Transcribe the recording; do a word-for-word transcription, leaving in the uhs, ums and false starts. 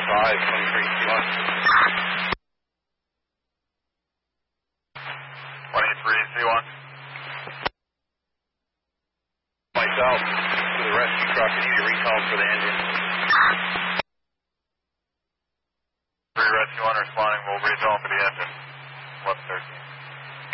five, twenty-three, C one. twenty-three, C one. Lights out to the rescue truck. I need a recall for the engine. Three rescue one responding. We'll bridge on for the engine. eleven thirteen.